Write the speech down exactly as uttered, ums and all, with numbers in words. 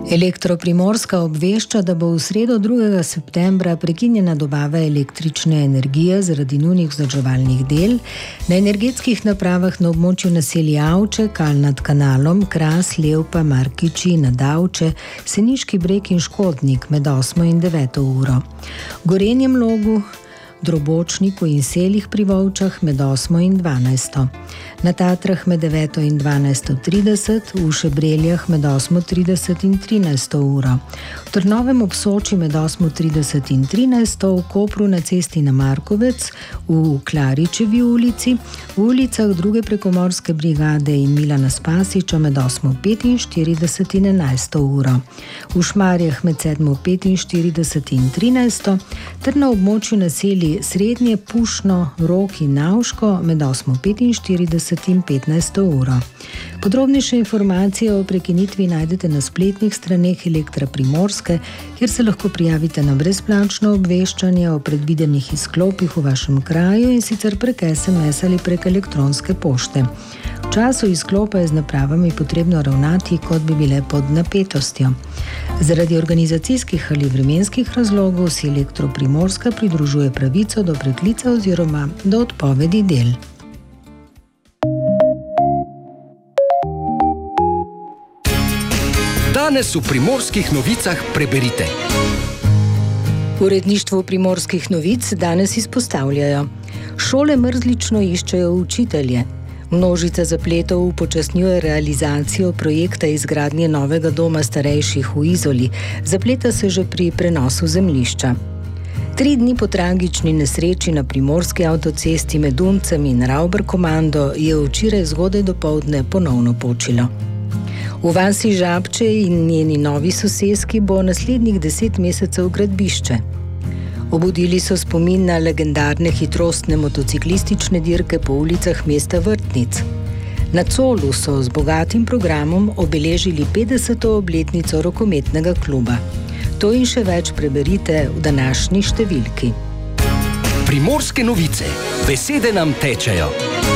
Elektro-Primorska obvešča, da bo v sredo drugega septembra prekinjena dobava električne energije zaradi nujnih vzdrževalnih del na energetskih napravah na območju naselij Avče, Kal nad Kanalom, Kras, Levpa, Markiči, Nadavče, Seniški Breg in Škodnik med osmo in deveto uro. V Gorenjem Logu, Drobočniku in Selih pri Volčah med osmo in dvanajsto. Na Tatrah med deveto in dvanajsto trideset, v Šebreljah med osmo trideset in trinajsto uro. V Trnovem ob Soči med osmo trideset in trinajsto, v Kopru na cesti na Markovec, v Klaričevi ulici, v ulicah druge prekomorske brigade in Milana Spasiča med osmo petinštirideset in enajsto uro. V Šmarjah med sedmo petinštirideset in trinajsto, ter na območju naselij Srednje, Pušno, Rok in Navško med osmo petinštirideset in petnajsto uro. Podrobnejše informacije o prekinitvi najdete na spletnih straneh Elektra Primorske, kjer se lahko prijavite na brezplačno obveščanje o predvidenih izklopih v vašem kraju in sicer prek es em es ali prek elektronske pošte. V času izklopa je z napravami potrebno ravnati, kot bi bile pod napetostjo. Zaradi organizacijskih ali vremenskih razlogov si Elektro-Primorska pridružuje pravico do preklica oziroma do odpovedi del. Danes v Primorskih novicah preberite. V uredništvu Primorskih novic danes izpostavljajo: šole mrzlično iščejo učitelje. Množica zapletov upočasnjuje realizacijo projekta izgradnje novega doma starejših v Izoli. Zapleta se že pri prenosu zemljišča. Tri dni po tragični nesreči na primorski avtocesti med Duncem in Ravber-Komando je včeraj zgodaj dopoldne ponovno počilo. V vasi Žabče in njeni novi soseski bo naslednjih deset mesecev gradbišče. Obudili so spomin na legendarne hitrostne motociklistične dirke po ulicah mesta Vrtnic. Na Colu so z bogatim programom obeležili petdeseto obletnico rokometnega kluba. To in še več preberite v današnji številki. Primorske novice. Besede nam tečejo.